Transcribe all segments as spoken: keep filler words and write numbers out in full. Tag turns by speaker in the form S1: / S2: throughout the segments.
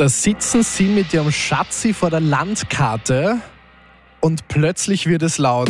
S1: Da sitzen sie mit ihrem Schatzi vor der Landkarte und plötzlich wird es laut.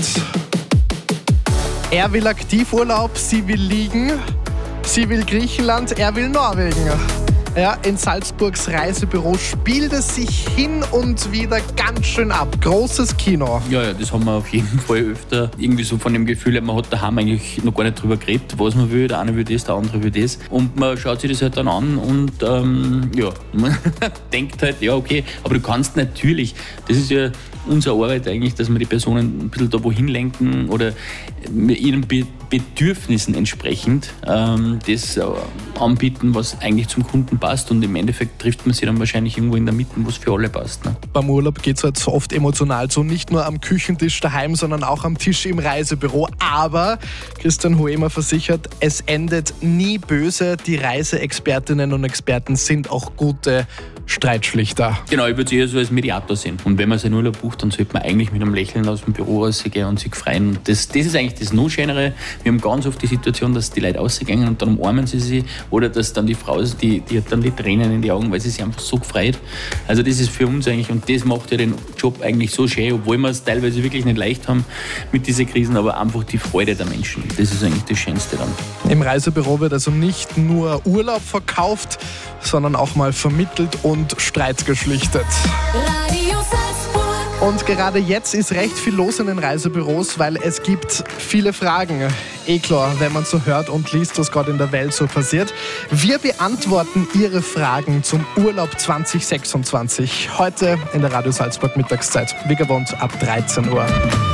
S1: Er will Aktivurlaub, sie will liegen, sie will Griechenland, er will Norwegen. Ja, in Salzburgs Reisebüro spielt es sich hin und wieder ganz schön ab. Großes Kino.
S2: Ja, ja, das haben wir auf jeden Fall öfter. Irgendwie so von dem Gefühl, man hat daheim eigentlich noch gar nicht drüber geredet, was man will. Der eine will das, der andere will das. Und man schaut sich das halt dann an und ähm, ja, man denkt halt, ja okay, aber du kannst natürlich, das ist ja unsere Arbeit eigentlich, dass wir die Personen ein bisschen da wohin lenken oder mit ihren Be- Bedürfnissen entsprechend ähm, das äh, anbieten, was eigentlich zum Kunden passt, und im Endeffekt trifft man sich dann wahrscheinlich irgendwo in der Mitte, wo es für alle passt. Ne?
S1: Beim Urlaub geht es halt so oft emotional zu, nicht nur am Küchentisch daheim, sondern auch am Tisch im Reisebüro. Aber Christian Hoemer versichert, es endet nie böse. Die Reiseexpertinnen und Experten sind auch gute Streitschlichter.
S2: Genau, ich würde es eher so als Mediator sehen. Und wenn man seinen Urlaub bucht, dann sollte man eigentlich mit einem Lächeln aus dem Büro rausgehen und sich freuen. Das, das ist eigentlich das noch Schönere. Wir haben ganz oft die Situation, dass die Leute rausgehen und dann umarmen sie sich, oder dass dann die Frau, die, die hat dann die Tränen in die Augen, weil sie sich einfach so gefreut. Also das ist für uns eigentlich, und das macht ja den Job eigentlich so schön, obwohl wir es teilweise wirklich nicht leicht haben mit diesen Krisen, aber einfach die Freude der Menschen. Das ist eigentlich das Schönste dann.
S1: Im Reisebüro wird also nicht nur Urlaub verkauft, sondern auch mal vermittelt und Streit geschlichtet.
S3: Radio Salzburg.
S1: Und gerade jetzt ist recht viel los in den Reisebüros, weil es gibt viele Fragen. Eh klar, wenn man so hört und liest, was gerade in der Welt so passiert. Wir beantworten Ihre Fragen zum Urlaub zwanzig sechsundzwanzig. Heute in der Radio Salzburg Mittagszeit. Wie gewohnt ab dreizehn Uhr.